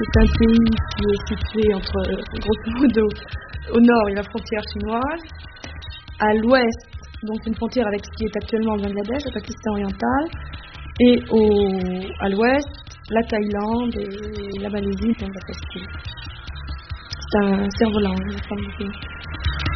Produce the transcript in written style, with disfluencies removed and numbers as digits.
C'est un pays qui est situé entre, grosso modo, au nord, il y a la frontière chinoise, à l'ouest, donc une frontière avec ce qui est actuellement le Bangladesh, le Pakistan oriental, et à l'ouest, la Thaïlande et la Malaisie, donc la Pacifique. C'est un cerf-volant, il me semble.